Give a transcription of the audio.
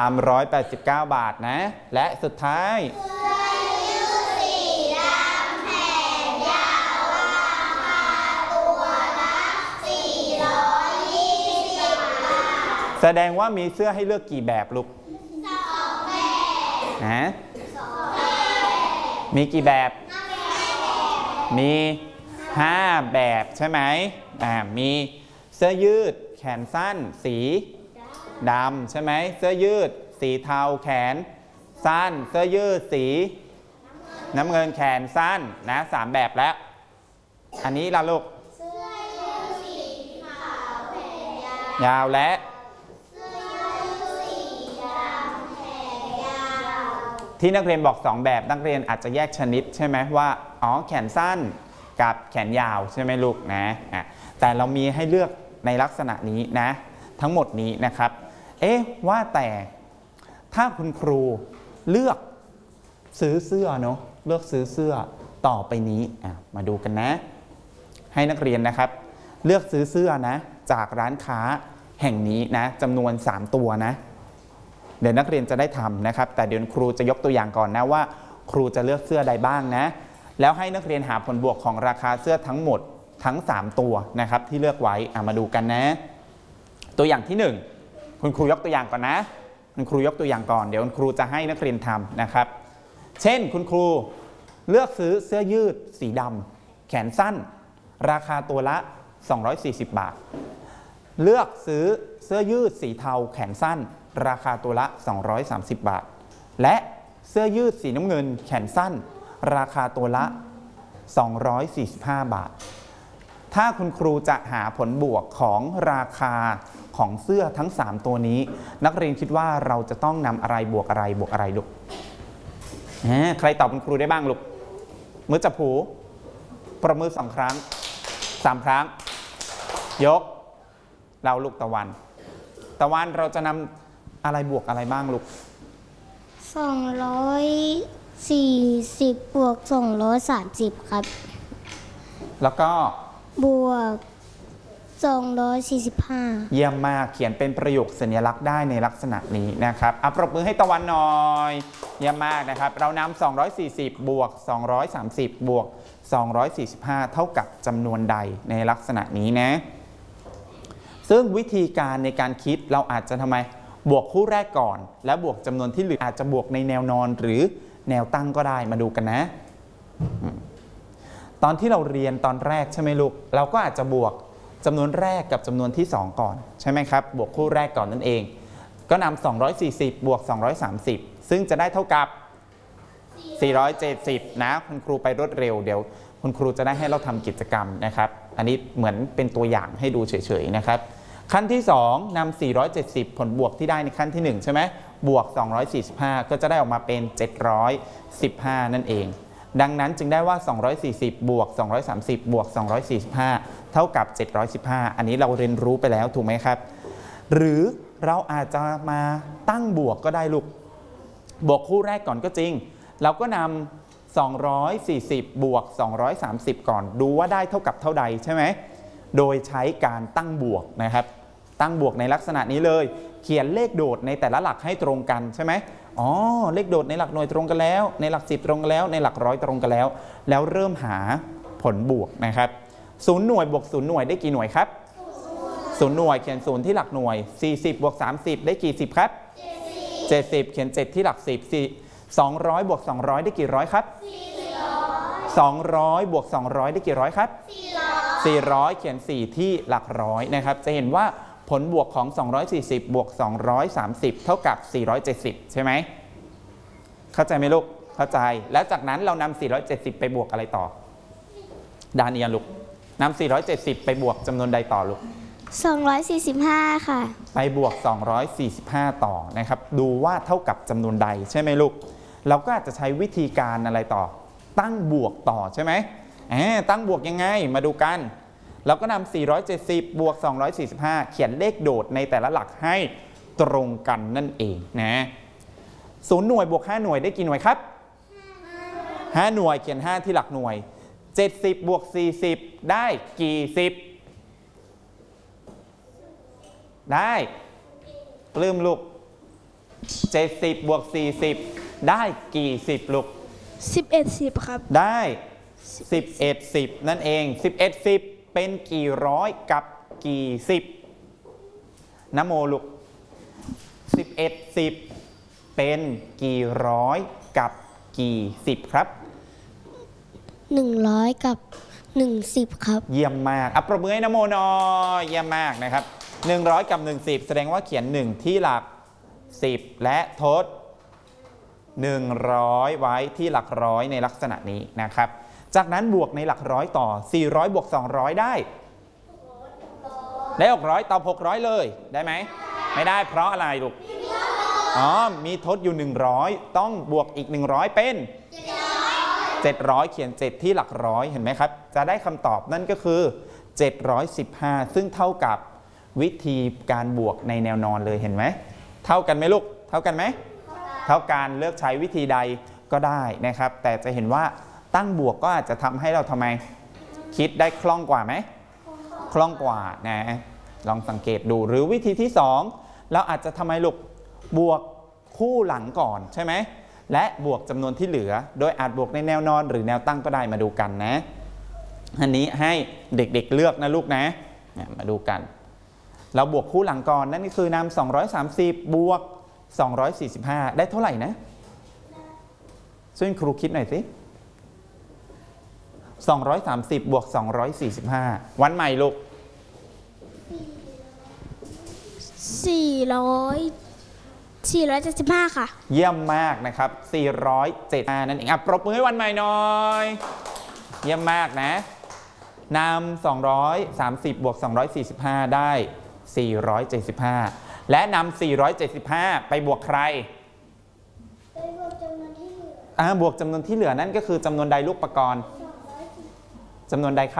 389 บาทนะและสุดท้ายแสดงว่ามีเสื้อให้เลือกกี่แบบลูก2 แบบนะมีกี่แบบมี5 แบบใช่ไหมมีเสื้อยืดแขนสั้นสีดำใช่ไหมเสื้อยืดสีเทาแขนสั้นเสื้อยืดสีน้ำเงินแขนสั้นนะ3 แบบแล้วอันนี้ล่ะลูกเสื้อยืดสีขาวแขนยาวและที่นักเรียนบอก2 แบบนักเรียนอาจจะแยกชนิดใช่ไหมว่าอ๋อแขนสั้นกับแขนยาวใช่ไหมลูกนะแต่เรามีให้เลือกในลักษณะนี้นะทั้งหมดนี้นะครับว่าแต่ถ้าคุณครูเลือกซื้อเสื้อเนาะเลือกซื้อเสื้อต่อไปนี้มาดูกันนะให้นักเรียนนะครับเลือกซื้อเสื้อนะจากร้านค้าแห่งนี้นะจำนวน3 ตัวนะเดี๋ยวนักเรียนจะได้ทำนะครับแต่เดี๋ยวครูจะยกตัวอย่างก่อนนะว่าครูจะเลือกเสื้อใดบ้างนะแล้วให้นักเรียนหาผลบวกของราคาเสื้อทั้งหมดทั้ง3 ตัวนะครับที่เลือกไว้มาดูกันนะตัวอย่างที่1คุณครูยกตัวอย่างก่อนนะคุณครูยกตัวอย่างก่อนเดี๋ยวคุณครูจะให้นักเรียนทำนะครับเช่นคุณครูเลือกซื้อเสื้อยืดสีดำแขนสั้นราคาตัวละ240 บาทเลือกซื้อเสื้อยืดสีเทาแขนสั้นราคาตัวละ230 บาทและเสื้อยืดสีน้ำเงินแขนสั้นราคาตัวละ245 บาทถ้าคุณครูจะหาผลบวกของราคาของเสื้อทั้ง3 ตัวนี้นักเรียนคิดว่าเราจะต้องนำอะไรบวกอะไรบวกอะไรลูกใครตอบคุณครูได้บ้างลูกมือจับหูประมือ2 ครั้ง3 ครั้งยกเราลูกตะวันเราจะนำอะไรบวกอะไรบ้างลูก 240บวก230ครับแล้วก็บวก245 เยี่ยมมากเขียนเป็นประโยคสัญลักษณ์ได้ในลักษณะนี้นะครับปรบมือให้ตะวันหน่อยเยี่ยมมากนะครับเรานำ240บวก230บวก245เท่ากับจำนวนใดในลักษณะนี้นะซึ่งวิธีการในการคิดเราอาจจะทำไมบวกคู่แรกก่อนแล้วบวกจำนวนที่เหลืออาจจะบวกในแนวนอนหรือแนวตั้งก็ได้มาดูกันนะตอนที่เราเรียนตอนแรกใช่ไหมลูกเราก็อาจจะบวกจำนวนแรกกับจำนวนที่2ก่อนใช่ไหมครับบวกคู่แรกก่อนนั่นเองก็นำ240บวก230ซึ่งจะได้เท่ากับ470นะคุณครูไปรวดเร็วเดี๋ยวคุณครูจะได้ให้เราทำกิจกรรมนะครับอันนี้เหมือนเป็นตัวอย่างให้ดูเฉยๆนะครับขั้นที่2นำ470ผลบวกที่ได้ในขั้นที่1ใช่ไหมบวก245ก็จะได้ออกมาเป็น715นั่นเองดังนั้นจึงได้ว่า240บวก230บวก245เท่ากับ715อันนี้เราเรียนรู้ไปแล้วถูกไหมครับหรือเราอาจจะมาตั้งบวกก็ได้ลูกบวกคู่แรกก่อนก็จริงเราก็นำ240บวก230ก่อนดูว่าได้เท่ากับเท่าใดใช่ไหมโดยใช้การตั้งบวกนะครับตั้งบวกในลักษณะนี้เลยเขียนเลขโดดในแต่ละหลักให้ตรงกันใช่ไหมเลขโดดในหลักหน่วยตรงกันแล้วในหลัก10ตรงกันแล้วในหลักร้อยตรงกันแล้วแล้วเริ่มหาผลบวกนะครับ0 หน่วยบวก0 หน่วยได้กี่หน่วยครับ0 หน่วยเขียน0ที่หลักหน่วย40บวก30ได้กี่10ครับ70เขียน7ที่หลัก10 200บวก200ได้กี่ร้อยครับ200บวก200ได้กี่ร้อยครับ400เขียน4ที่หลักร้อยนะครับจะเห็นว่าผลบวกของ240บวก230เท่ากับ470ใช่ไหมเข้าใจไหมลูกเข้าใจแล้วจากนั้นเรานำ470ไปบวกอะไรต่อดาเนียลูกนำ470ไปบวกจำนวนใดต่อลูก 245ค่ะไปบวก245ต่อนะครับดูว่าเท่ากับจำนวนใดใช่ไหมลูกเราก็อาจจะใช้วิธีการอะไรต่อตั้งบวกต่อใช่ไหมตั้งบวกยังไงมาดูกันเราก็นำ470บวก245เขียนเลขโดดในแต่ละหลักให้ตรงกันนั่นเองนะ0 หน่วยบวก5 หน่วยได้กี่หน่วยครับ5 หน่วยเขียน5ที่หลักหน่วย70บวก40ได้กี่10ได้ปลื้มลูก 70 บวก 40 ได้กี่สิบลูก 11 10 ครับได้11 10นั่นเอง11 10เป็นกี่ร้อยกับกี่สิบนะโมลูก11 10เป็นกี่ร้อยกับกี่สิบครับ 100 กับ 10 ครับเยี่ยมมากปรบมือให้นะโมหน่อยเยี่ยมมากนะครับ100 กับ 10แสดงว่าเขียน 1 ที่หลัก 10 และทด 100 ไว้ที่หลักร้อยในลักษณะนี้นะครับจากนั้นบวกในหลักร้อยต่อ400บวก200ได้600ต่อ600เลยได้ไหมไม่ได้เพราะอะไรลูกมีทดอยู่100ต้องบวกอีก100เป็น700เขียน7ที่หลักร้อยเห็นไหมครับจะได้คำตอบนั่นก็คือ715ซึ่งเท่ากับวิธีการบวกในแนวนอนเลยเห็นไหมเท่ากันไหมลูกเท่ากันไหมเท่ากันเลือกใช้วิธีใดก็ได้นะครับแต่จะเห็นว่าตั้งบวกก็อาจจะทำให้เราทำไมคิดได้คล่องกว่าไหมคล่องกว่านะลองสังเกตดูหรือวิธีที่2เราอาจจะทำไมลูกบวกคู่หลังก่อนใช่ไหมและบวกจำนวนที่เหลือโดยอาจบวกในแนวนอนหรือแนวตั้งก็ได้มาดูกันนะอันนี้ให้เด็กๆเลือกนะลูกนะมาดูกันเราบวกคู่หลังก่อนนั่นก็คือนำ230บวก245ได้เท่าไหร่นะช่วยครูคิดหน่อยสิ230บวก245วันใหม่ลูก 475 ค่ะเยี่ยมมากนะครับ475นั่นเองปรบมือให้วันใหม่หน่อยเยี่ยมมากนะนำ230บวก245ได้475และนำ475ไปบวกใครบวกจำนวนที่เหลือบวกจำนวนที่เหลือนั่นก็คือจำนวนใดลูกปกรณ์จำนวนใดครับ